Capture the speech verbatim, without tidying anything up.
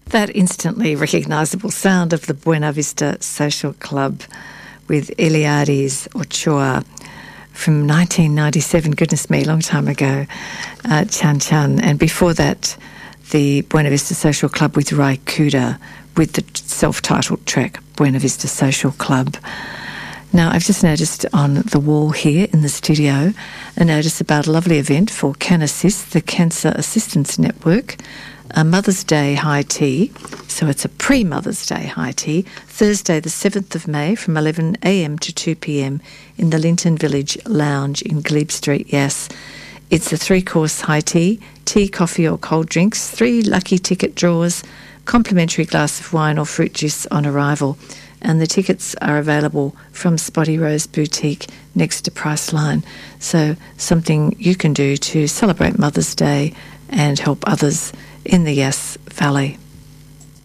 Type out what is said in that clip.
That instantly recognisable sound of the Buena Vista Social Club with Eliades Ochoa from nineteen ninety-seven, goodness me, long time ago, uh, Chan Chan. And before that, the Buena Vista Social Club with Rai Kuda with the self-titled track, Buena Vista Social Club. Now, I've just noticed on the wall here in the studio a notice about a lovely event for CanAssist, the Cancer Assistance Network, a Mother's Day high tea. So it's a pre-Mother's Day high tea, Thursday the seventh of May from eleven a m to two p m in the Linton Village Lounge in Glebe Street, Yass. It's a three-course high tea, tea, coffee or cold drinks, three lucky ticket draws, complimentary glass of wine or fruit juice on arrival. And the tickets are available from Spotty Rose Boutique next to Priceline. So something you can do to celebrate Mother's Day and help others in the Yass Valley.